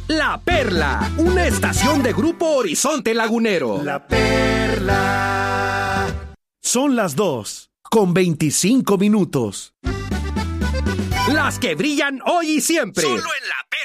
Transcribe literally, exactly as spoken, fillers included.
La Perla, una estación de Grupo Horizonte Lagunero. La Perla. Son las dos, con veinticinco minutos. Las que brillan hoy y siempre. Solo en La Perla.